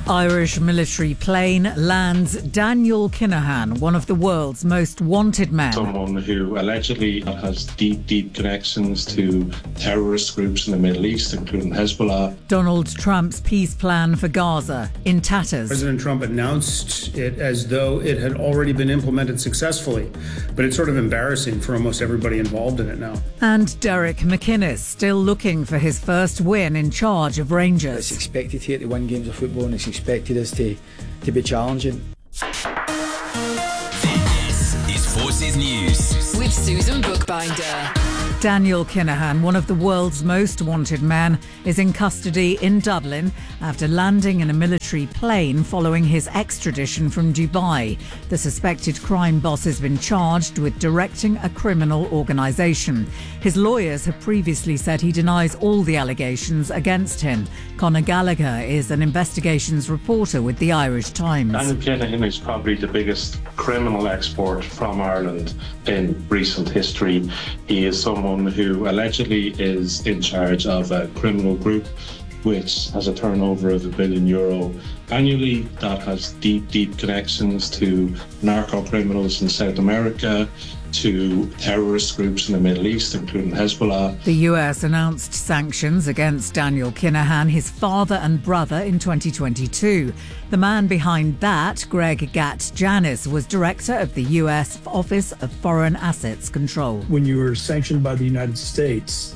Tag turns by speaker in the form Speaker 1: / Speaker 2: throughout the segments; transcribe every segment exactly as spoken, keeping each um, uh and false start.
Speaker 1: Irish military plane lands Daniel Kinahan, one of the world's most wanted men.
Speaker 2: Someone who allegedly has deep, deep connections to terrorist groups in the Middle East, including Hezbollah.
Speaker 1: Donald Trump's peace plan for Gaza in tatters.
Speaker 3: President Trump announced it as though it had already been implemented successfully, but it's sort of embarrassing for almost everybody involved in it now.
Speaker 1: And Derek McInnes still looking for his first win in charge of Rangers.
Speaker 4: It's expected here to win games of football, and it's expected us to, to be challenging.
Speaker 5: This is Forces News
Speaker 6: with Susan Bookbinder.
Speaker 1: Daniel Kinahan, one of the world's most wanted men, is in custody in Dublin after landing in a military plane following his extradition from Dubai. The suspected crime boss has been charged with directing a criminal organisation. His lawyers have previously said he denies all the allegations against him. Conor Gallagher is an investigations reporter with the Irish Times.
Speaker 2: Daniel Kinahan is probably the biggest criminal export from Ireland in recent history. He is someone who allegedly is in charge of a criminal group which has a turnover of a billion euro annually, that has deep, deep connections to narco criminals in South America, to terrorist groups in the Middle East, including Hezbollah.
Speaker 1: The U S announced sanctions against Daniel Kinahan, his father and brother, in twenty twenty-two. The man behind that, Greg Gat-Janis, was director of the U S Office of Foreign Assets Control.
Speaker 7: When you are sanctioned by the United States,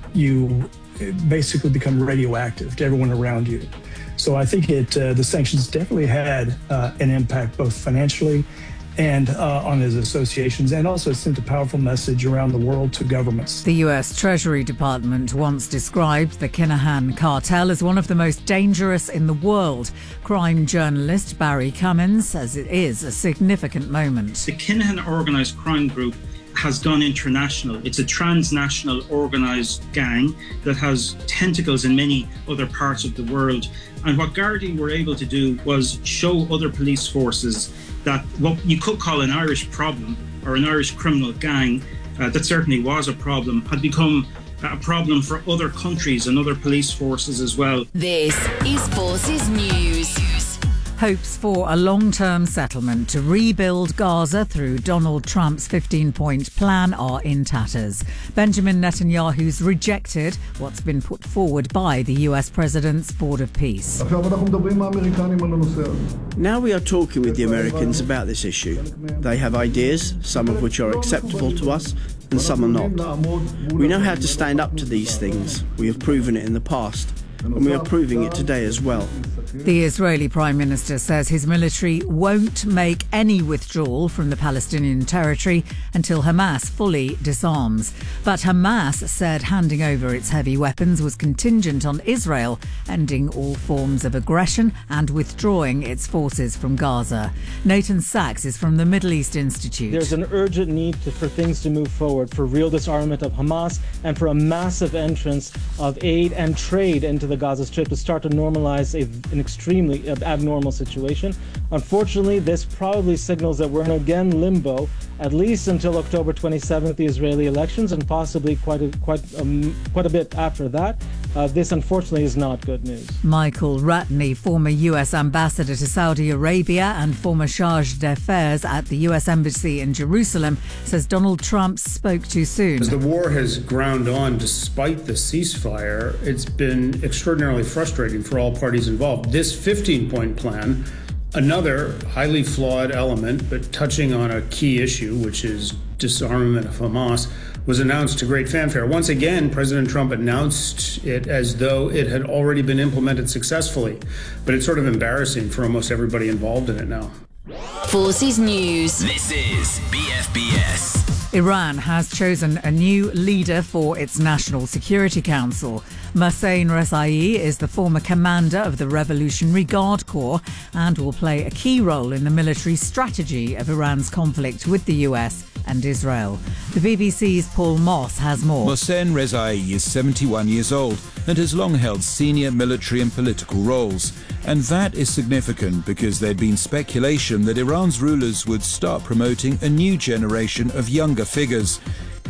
Speaker 7: you basically become radioactive to everyone around you. So I think it, uh, the sanctions definitely had uh, an impact both financially and uh, on his associations, and also sent a powerful message around the world to governments.
Speaker 1: The U S Treasury Department once described the Kinahan cartel as one of the most dangerous in the world. Crime journalist Barry Cummins says it is a significant moment.
Speaker 8: The Kinahan organised crime group has gone international. It's a transnational organised gang that has tentacles in many other parts of the world. And what Gardaí were able to do was show other police forces that what you could call an Irish problem or an Irish criminal gang, uh, that certainly was a problem, had become a problem for other countries and other police forces as well.
Speaker 6: This is Forces News.
Speaker 1: Hopes for a long-term settlement to rebuild Gaza through Donald Trump's fifteen-point plan are in tatters. Benjamin Netanyahu's rejected what's been put forward by the U S President's Board of Peace.
Speaker 9: Now we are talking with the Americans about this issue. They have ideas, some of which are acceptable to us, and some are not. We know how to stand up to these things. We have proven it in the past, and we are proving it today as well.
Speaker 1: The Israeli Prime Minister says his military won't make any withdrawal from the Palestinian territory until Hamas fully disarms. But Hamas said handing over its heavy weapons was contingent on Israel ending all forms of aggression and withdrawing its forces from Gaza. Nathan Sachs is from the Middle East Institute.
Speaker 10: There's an urgent need to, for things to move forward, for real disarmament of Hamas and for a massive entrance of aid and trade into the Gaza Strip to start to normalize a, an extremely abnormal situation. Unfortunately, this probably signals that we're in again limbo, at least until October twenty-seventh, the Israeli elections, and possibly quite a, quite um, quite a bit after that. Uh, this, unfortunately, is not good news.
Speaker 1: Michael Ratney, former U S ambassador to Saudi Arabia and former charge d'affaires at the U S Embassy in Jerusalem, says Donald Trump spoke too soon.
Speaker 3: As the war has ground on despite the ceasefire, it's been extraordinarily frustrating for all parties involved. This fifteen-point plan, another highly flawed element, but touching on a key issue, which is disarmament of Hamas, was announced to great fanfare. Once again, President Trump announced it as though it had already been implemented successfully, but it's sort of embarrassing for almost everybody involved in it now.
Speaker 6: Forces News.
Speaker 5: This is B F B S.
Speaker 1: Iran has chosen a new leader for its National Security Council. Mohsen Rezaei is the former commander of the Revolutionary Guard Corps and will play a key role in the military strategy of Iran's conflict with the U S and Israel. The B B C's Paul Moss has more.
Speaker 11: Mohsen Rezaei is seventy-one years old and has long held senior military and political roles. And that is significant because there'd been speculation that Iran's rulers would start promoting a new generation of younger figures.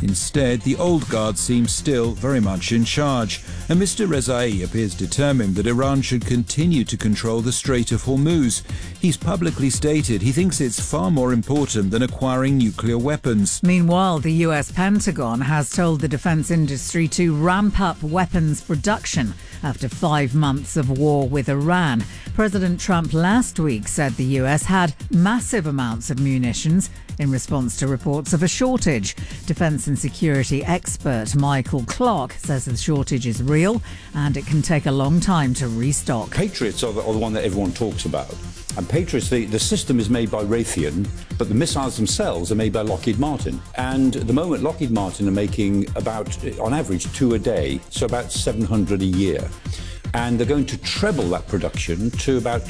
Speaker 11: Instead, the old guard seems still very much in charge, and Mister Rezai appears determined that Iran should continue to control the Strait of Hormuz. He's publicly stated he thinks it's far more important than acquiring nuclear weapons.
Speaker 1: Meanwhile, the U S Pentagon has told the defense industry to ramp up weapons production after five months of war with Iran. President Trump last week said the U S had massive amounts of munitions in response to reports of a shortage. Defense and security expert Michael Clark says the shortage is real and it can take a long time to restock.
Speaker 12: Patriots are the, are the one that everyone talks about. And Patriots, the, the system is made by Raytheon, but the missiles themselves are made by Lockheed Martin. And at the moment, Lockheed Martin are making about, on average, two a day, so about seven hundred a year. And they're going to treble that production to about